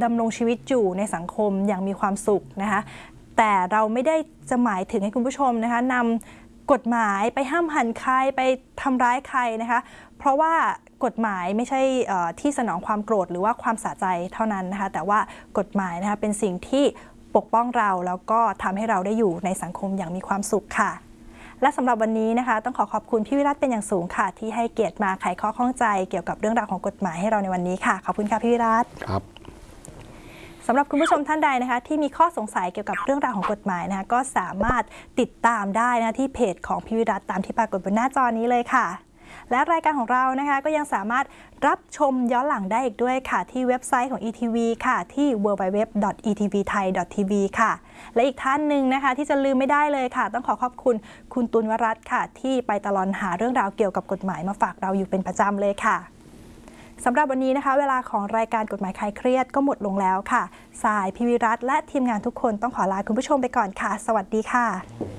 ดำรงชีวิตอยู่ในสังคมอย่างมีความสุขนะคะแต่เราไม่ได้จะหมายถึงให้คุณผู้ชมนะคะนำกฎหมายไปห้ามหันใครไปทำร้ายใครนะคะเพราะว่ากฎหมายไม่ใช่ที่สนองความโกรธหรือว่าความสะใจเท่านั้นนะคะแต่ว่ากฎหมายนะคะเป็นสิ่งที่ปกป้องเราแล้วก็ทำให้เราได้อยู่ในสังคมอย่างมีความสุขค่ะและสำหรับวันนี้นะคะต้องขอบคุณพี่วิรัติเป็นอย่างสูงค่ะที่ให้เกียรติมาไขข้อข้องใจเกี่ยวกับเรื่องราวของกฎหมายให้เราในวันนี้ค่ะขอบคุณค่ะพี่วิรัติครับสำหรับคุณผู้ชมท่านใดนะคะที่มีข้อสงสัยเกี่ยวกับเรื่องราวของกฎหมายนะคะก็สามารถติดตามได้นะที่เพจของพี่วิรัติตามที่ปรากฏบนหน้าจอนี้เลยค่ะและรายการของเรานะคะก็ยังสามารถรับชมย้อนหลังได้อีกด้วยค่ะที่เว็บไซต์ของ ETV ค่ะที่ www.etvthai.tv ค่ะและอีกท่านหนึ่งนะคะที่จะลืมไม่ได้เลยค่ะต้องขอบคุณคุณตุลวรัตน์ค่ะที่ไปตลอดหาเรื่องราวเกี่ยวกับกฎหมายมาฝากเราอยู่เป็นประจำเลยค่ะสำหรับวันนี้นะคะเวลาของรายการกฎหมายคลายเครียดก็หมดลงแล้วค่ะสายพี่วิรัติและทีมงานทุกคนต้องขอลาคุณผู้ชมไปก่อนค่ะสวัสดีค่ะ